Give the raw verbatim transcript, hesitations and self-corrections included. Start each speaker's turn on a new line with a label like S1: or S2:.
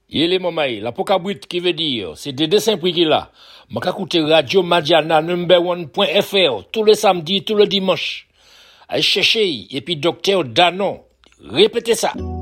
S1: Il est mamaï, la pokabrit qui veut dire, c'est des dessins prix qu'il a. M'a écouter Radio Madiana number one point F R tous les samedis, tous les dimanches. Allez chercher, et puis docteur Danon. Répétez ça.